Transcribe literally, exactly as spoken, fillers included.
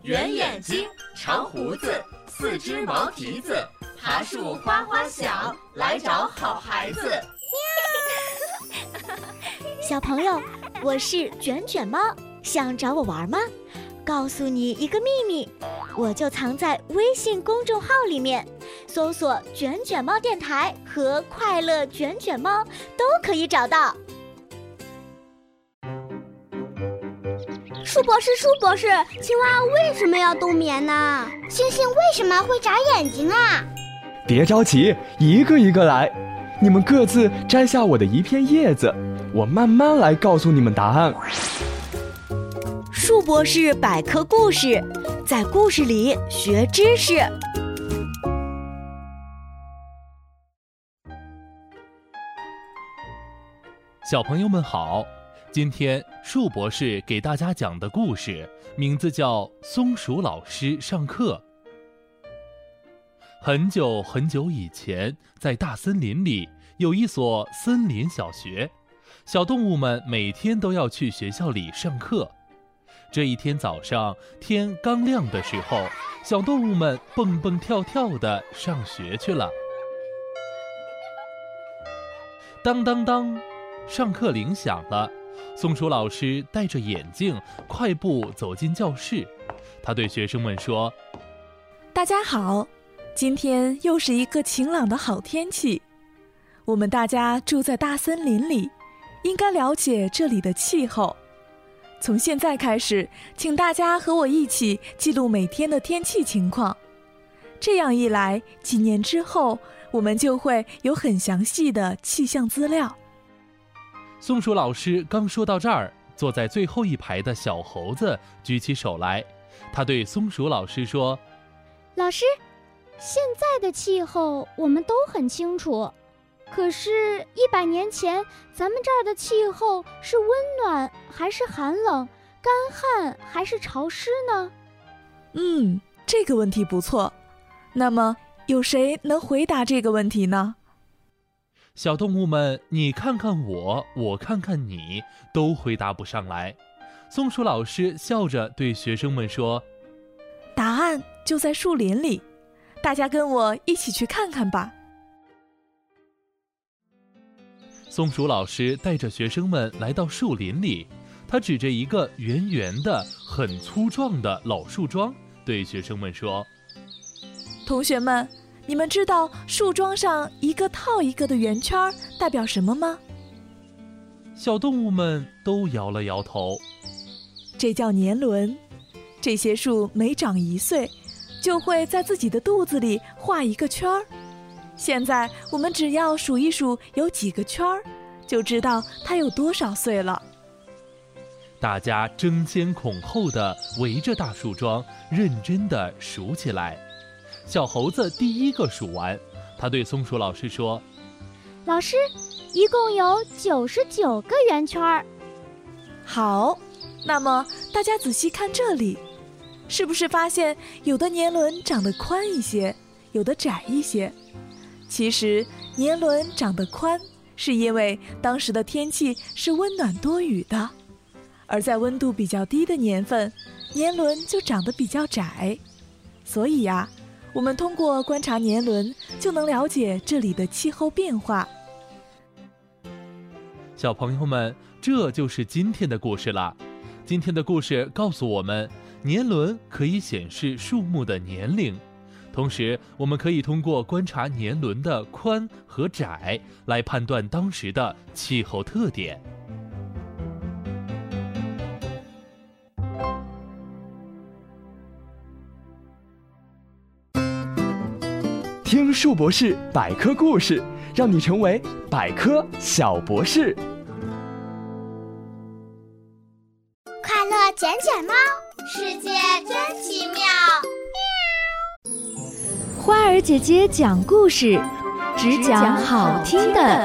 圆眼睛，长胡子，四只毛蹄子，爬树哗哗响，来找好孩子。 小朋友，我是卷卷猫，想找我玩吗？告诉你一个秘密，我就藏在微信公众号里面，搜索卷卷猫电台和快乐卷卷猫都可以找到。 树博士，树博士，青蛙为什么要冬眠呢？星星为什么会眨眼睛啊？ 别着急，一个一个来。你们各自摘下我的一片叶子，我慢慢来告诉你们答案。 树博士百科故事，在故事里学知识。 小朋友们好，今天树博士给大家讲的故事名字叫《松鼠老师上课》。很久很久以前，在大森林里有一所森林小学，小动物们每天都要去学校里上课。这一天早上，天刚亮的时候，小动物们蹦蹦跳跳地上学去了。当当当，上课铃响了。松鼠老师戴着眼镜，快步走进教室。他对学生们说： 大家好，今天又是一个晴朗的好天气。我们大家住在大森林里，应该了解这里的气候。从现在开始，请大家和我一起记录每天的天气情况。这样一来，几年之后，我们就会有很详细的气象资料。 松鼠老师刚说到这儿，坐在最后一排的小猴子举起手来，他对松鼠老师说： 老师，现在的气候我们都很清楚，可是一百年前咱们这儿的气候是温暖还是寒冷，干旱还是潮湿呢？ 嗯，这个问题不错。那么有谁能回答这个问题呢？ 小动物们，你看看我，我看看你，都回答不上来。松鼠老师笑着对学生们说： 答案就在树林里，大家跟我一起去看看吧。 松鼠老师带着学生们来到树林里，他指着一个圆圆的、很粗壮的老树桩，对学生们说： 同学们，你们知道树桩上一个套一个的圆圈代表什么吗？ 小动物们都摇了摇头。 这叫年轮。这些树每长一岁，就会在自己的肚子里画一个圈儿。现在我们只要数一数有几个圈儿，就知道它有多少岁了。 大家争先恐后地围着大树桩，认真地数起来。小猴子第一个数完，他对松鼠老师说： 老师，一共有九十九个圆圈。 好，那么大家仔细看这里，是不是发现有的年轮长得宽一些，有的窄一些？其实年轮长得宽，是因为当时的天气是温暖多雨的，而在温度比较低的年份，年轮就长得比较窄。所以呀、啊，我们通过观察年轮，就能了解这里的气候变化。 小朋友们，这就是今天的故事了。今天的故事告诉我们，年轮可以显示树木的年龄。同时，我们可以通过观察年轮的宽和窄来判断当时的气候特点。 听树博士百科故事，让你成为百科小博士。 快乐卷卷猫，世界真奇妙。 花儿姐姐讲故事，只讲好听的